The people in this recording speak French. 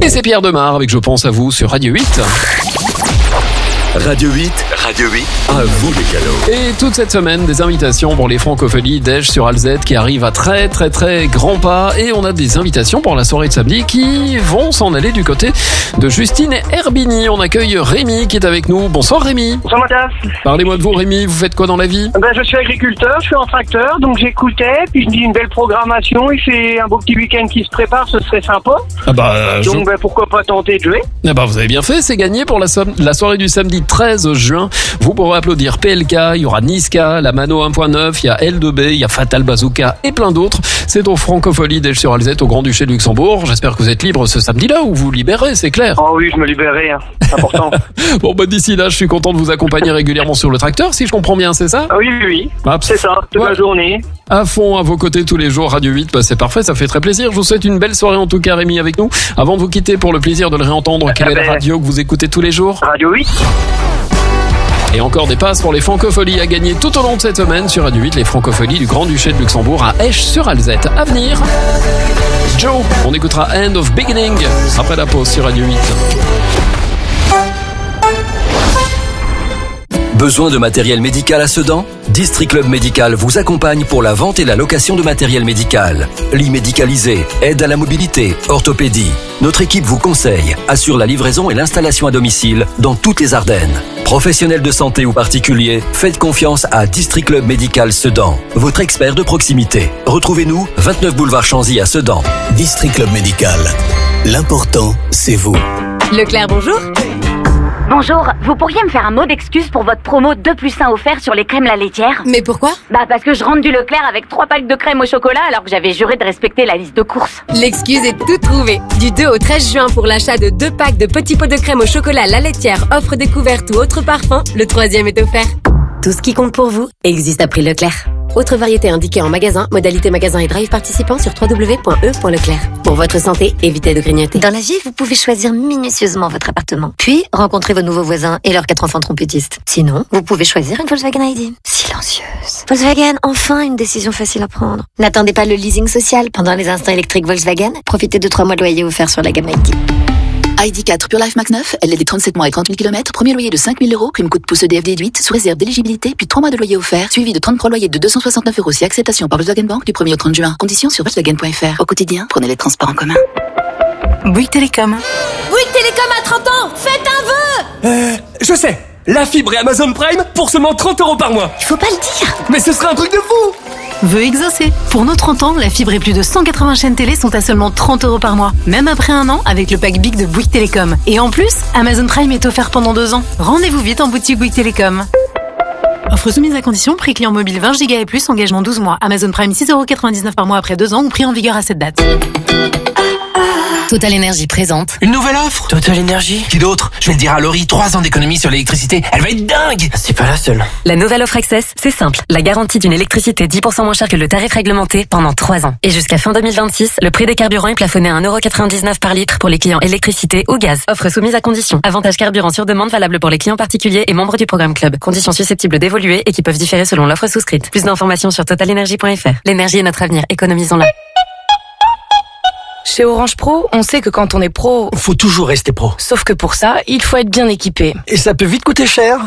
Et c'est Pierre Demar avec Je pense à vous sur Radio 8. Radio 8, à vous les cadeaux. Et toute cette semaine, des invitations pour les francopholies d'Esch sur Alzette qui arrivent à très grands pas. Et on a des invitations pour la soirée de samedi qui vont s'en aller du côté de Justine et Herbigny. On accueille Rémi qui est avec nous. Bonsoir Rémi. Bonsoir Mathias. Parlez-moi de vous Rémi, vous faites quoi dans la vie? Je suis agriculteur, je suis en tracteur, donc j'écoutais, puis je me dis une belle programmation, il fait un beau petit week-end qui se prépare, ce serait sympa. Donc pourquoi pas tenter de jouer? Vous avez bien fait, c'est gagné pour la soirée du samedi 13 juin. Vous pourrez applaudir PLK, il y aura Niska, la Mano 1.9, il y a L2B, il y a Fatal Bazooka et plein d'autres. C'est aux Francopholies d'Esch sur Alzette au Grand-Duché de Luxembourg. J'espère que vous êtes libre ce samedi-là ou vous libérez, c'est clair. Oh oui, je me libérerai, c'est important. D'ici là, je suis content de vous accompagner régulièrement sur le tracteur, si je comprends bien, c'est ça? Oui. C'est ça, toute la journée. À fond, à vos côtés tous les jours, Radio 8, c'est parfait, ça fait très plaisir. Je vous souhaite une belle soirée en tout cas, Rémi, avec nous. Avant de vous quitter, pour le plaisir de le réentendre, quelle est la radio que vous écoutez tous les jours? Radio 8. Et encore des passes pour les Francopholies à gagner tout au long de cette semaine sur Radio 8, les Francopholies du Grand-Duché de Luxembourg à Esch sur Alzette. À venir, Joe, on écoutera End of Beginning après la pause sur Radio 8. Besoin de matériel médical à Sedan? District Club Médical vous accompagne pour la vente et la location de matériel médical. Lit médicalisé, aide à la mobilité, orthopédie. Notre équipe vous conseille, assure la livraison et l'installation à domicile dans toutes les Ardennes. Professionnels de santé ou particuliers, faites confiance à District Club Médical Sedan, votre expert de proximité. Retrouvez-nous 29 boulevard Chanzy à Sedan. District Club Médical. L'important, c'est vous. Leclerc, bonjour. Bonjour, vous pourriez me faire un mot d'excuse pour votre promo 2+1 offert sur les crèmes la laitière? Mais pourquoi? Parce que je rentre du Leclerc avec 3 packs de crème au chocolat alors que j'avais juré de respecter la liste de courses. L'excuse est toute trouvée. Du 2 au 13 juin pour l'achat de 2 packs de petits pots de crème au chocolat la laitière, offre découverte ou autre parfum, le 3e est offert. Tout ce qui compte pour vous existe à prix Leclerc. Autre variété indiquée en magasin, modalité magasin et drive participant sur www.e.leclerc. Pour votre santé, évitez de grignoter. Dans la vie, vous pouvez choisir minutieusement votre appartement. Puis, rencontrer vos nouveaux voisins et leurs 4 enfants trompettistes. Sinon, vous pouvez choisir une Volkswagen ID. Silencieuse. Volkswagen, enfin une décision facile à prendre. N'attendez pas le leasing social pendant les instants électriques Volkswagen. Profitez de 3 mois de loyer offerts sur la gamme ID. ID4 Pure Life Max 9, LLD 37 mois et 30 000 km, premier loyer de 5 000 €, prime coup de pouce EDF déduite, sous réserve d'éligibilité, puis 3 mois de loyer offert, suivi de 33 loyers de 269 € si acceptation par Volkswagen Bank du 1er au 30 juin. Conditions sur Volkswagen.fr. Au quotidien, prenez les transports en commun. Bouygues Télécom. Bouygues Télécom à 30 ans, faites un vœu. Je sais, la fibre et Amazon Prime pour seulement 30 € par mois. Il faut pas le dire. Mais ce serait un truc de fou. Vœu exaucé. Pour nos 30 ans, la fibre et plus de 180 chaînes télé sont à seulement 30 € par mois. Même après un an, avec le pack Big de Bouygues Télécom. Et en plus, Amazon Prime est offert pendant 2 ans. Rendez-vous vite en boutique Bouygues Télécom. Offre soumise à condition, prix client mobile 20 Go et plus, engagement 12 mois. Amazon Prime 6,99 € par mois après 2 ans ou prix en vigueur à cette date. Total Énergie présente Une nouvelle offre. Total Énergie. Qui d'autre? Je vais le dire à Laurie, 3 ans d'économie sur l'électricité. Elle va être dingue. C'est pas la seule. La nouvelle offre Access, c'est simple. La garantie d'une électricité 10% moins chère que le tarif réglementé pendant 3 ans. Et jusqu'à fin 2026, le prix des carburants est plafonné à 1,99 € par litre pour les clients électricité ou gaz. Offre soumise à condition. Avantage carburant sur demande valable pour les clients particuliers et membres du programme Club. Conditions susceptibles d'évoluer et qui peuvent différer selon l'offre souscrite. Plus d'informations sur totalenergie.fr. L'énergie est notre avenir. Économisons-la. Chez Orange Pro, on sait que quand on est pro, faut toujours rester pro. sauf que pour ça, il faut être bien équipé. Et ça peut vite coûter cher.